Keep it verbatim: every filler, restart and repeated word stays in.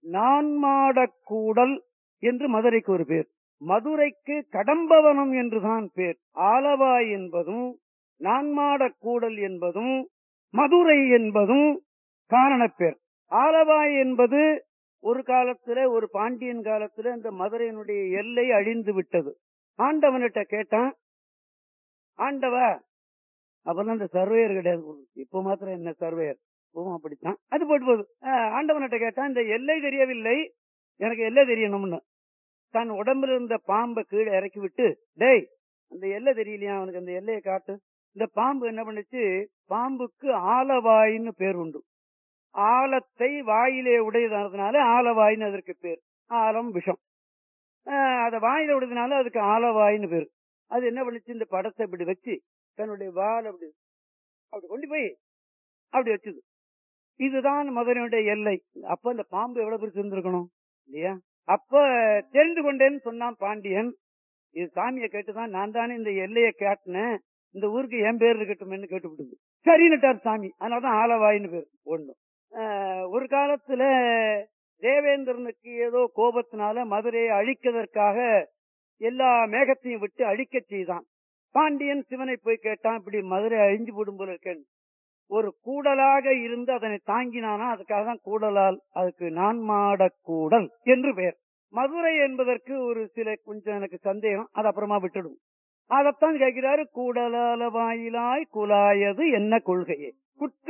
நான்மாடக்கூடல் என்று மதுரைக்கு ஒரு பேர். மதுரைக்கு கடம்பவனம் என்றுதான் பேர். ஆலவாய் என்பதும் நான்மாடக்கூடல் என்பதும் மதுரை என்பதும் காரணப்பேர். ஆலவாய் என்பது ஒரு காலத்துல, ஒரு பாண்டியன் காலத்துல இந்த மதுரையினுடைய எல்லை அழிந்து விட்டது. ஆண்டவன்கிட்ட கேட்டான், ஆண்டவா, அப்பதான் இந்த சர்வேயர் கிடையாது, இப்ப மாத்திரம் என்ன சர்வேயர், இப்பவும் அப்படித்தான், அது போட்டு போகுது. ஆண்டவன்கிட்ட கேட்டான், இந்த எல்லை தெரியவில்லை, எனக்கு எல்லை தெரியணும்னு. தன் உடம்புல இருந்த பாம்பை கீழே இறக்கி விட்டு, டேய் அந்த எல்லை தெரியலையா, அவனுக்கு அந்த எல்லையை காட்டு. இந்த பாம்பு என்ன பண்ணுச்சு, பாம்புக்கு ஆலவாயின்னு பேர் உண்டு. ஆலத்தை வாயிலே உடையதுனால ஆலவாயின்னு அதற்கு பேர். ஆலம் விஷம், அத வாயில உடையதுனால அதுக்கு ஆலவாயின்னு பேர். அது என்ன பண்ணுச்சு, இந்த படத்தை இப்படி வச்சு தன்னுடைய வால் அப்படி அப்படி கொண்டு போய் அப்படி வச்சுது. இதுதான் மதுரையுடைய எல்லை. அப்ப இந்த பாம்பு எவ்வளவு பெருசு இருந்திருக்கணும் இல்லையா? அப்ப தெரிந்து கொண்டேன்னு சொன்னான் பாண்டியன். இது சாமியை கேட்டுதான், நான் தானே இந்த எல்லையை காட்டினேன், இந்த ஊருக்கு என் பேர் இருக்கட்டும் கேட்டுவிட்டது. சரின்னுட்டார் சாமி. அதனாலதான் ஆலவாயின்னு பேர். ஒண்ணு ஒரு காலத்துல தேவேந்திரனுக்கு ஏதோ கோபத்தினால மதுரையை அழிக்கிறதற்காக எல்லா மேகத்தையும் விட்டு அழிக்க செய்தான். பாண்டியன் சிவனை போய் கேட்டான், இப்படி மதுரை அழிஞ்சு போடும் போல இருக்கேன். ஒரு கூடலாக இருந்து அதனை தாங்கினானா, அதுக்காக தான் கூடலால், அதுக்கு நான்மாடக்கூடல் என்று பெயர். மதுரை என்பதற்கு ஒரு சில கொஞ்சம் எனக்கு சந்தேகம், அது அப்புறமா விட்டுடும். அதத்தான் கேட்கிறாரு, கூடலால வாயிலாய் குலாயது என்ன கொள்கையே, குற்ற